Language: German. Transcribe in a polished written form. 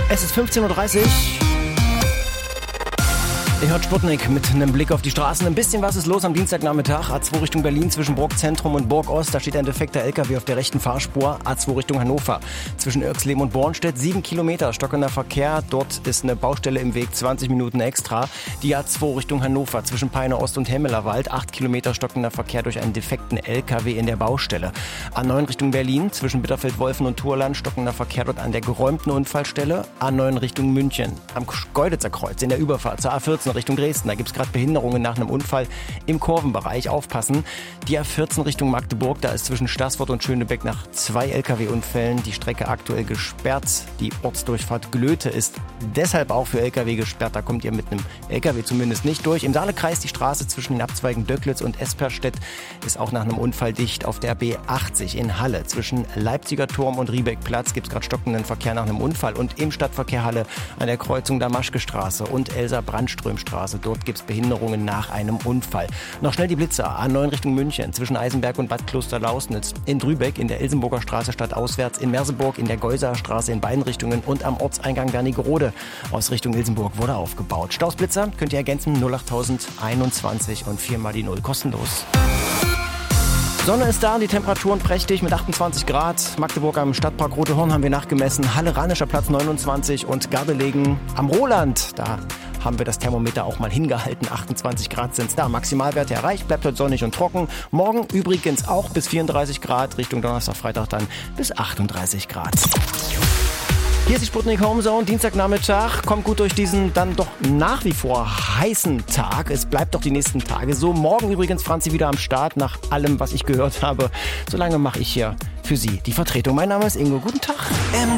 Es ist 15:30 Uhr. Ihr hört Sputnik mit einem Blick auf die Straßen. Ein bisschen was ist los am Dienstagnachmittag. A2 Richtung Berlin zwischen Burgzentrum und Burgost. Da steht ein defekter LKW auf der rechten Fahrspur. A2 Richtung Hannover zwischen Irxleben und Bornstedt. 7 Kilometer stockender Verkehr. Dort ist eine Baustelle im Weg, 20 Minuten extra. Die A2 Richtung Hannover zwischen Peine Ost und Hemmelerwald. 8 Kilometer stockender Verkehr durch einen defekten LKW in der Baustelle. A9 Richtung Berlin zwischen Bitterfeld-Wolfen und Thurland. Stockender Verkehr dort an der geräumten Unfallstelle. A9 Richtung München am Schkeuditzer Kreuz in der Überfahrt zur A14 Richtung Dresden. Da gibt es gerade Behinderungen nach einem Unfall im Kurvenbereich. Aufpassen. Die A14 Richtung Magdeburg, da ist zwischen Staßfurt und Schönebeck nach 2 LKW-Unfällen die Strecke aktuell gesperrt. Die Ortsdurchfahrt Glöte ist deshalb auch für LKW gesperrt. Da kommt ihr mit einem LKW zumindest nicht durch. Im Saalekreis die Straße zwischen den Abzweigen Döcklitz und Esperstedt ist auch nach einem Unfall dicht. Auf der B80 in Halle zwischen Leipziger Turm und Riebeckplatz gibt es gerade stockenden Verkehr nach einem Unfall. Und im Stadtverkehr Halle an der Kreuzung Damaschke-Straße und Elsa-Brandström-Straße. Dort gibt es Behinderungen nach einem Unfall. Noch schnell die Blitzer. A9 Richtung München zwischen Eisenberg und Bad Kloster-Lausnitz. In Drübeck in der Elsenburger Straße stadtauswärts. In Merseburg in der Geuseer Straße in beiden Richtungen. Und am Ortseingang Wernigerode aus Richtung Ilsenburg wurde aufgebaut. Stausblitzer könnt ihr ergänzen 08021 und 4 mal die 0 kostenlos. Sonne ist da, die Temperaturen prächtig mit 28 Grad. Magdeburg am Stadtpark Rote Horn haben wir nachgemessen. Halle Ranischer Platz 29 und Gardelegen am Roland. Da haben wir das Thermometer auch mal hingehalten. 28 Grad sind es da. Maximalwerte erreicht, bleibt heute sonnig und trocken. Morgen übrigens auch bis 34 Grad. Richtung Donnerstag, Freitag dann bis 38 Grad. Hier ist die Sputnik Homezone, Dienstagnachmittag. Kommt gut durch diesen dann doch nach wie vor heißen Tag. Es bleibt doch die nächsten Tage so. Morgen übrigens Franzi wieder am Start, nach allem, was ich gehört habe. Solange mache ich hier für Sie die Vertretung. Mein Name ist Ingo. Guten Tag.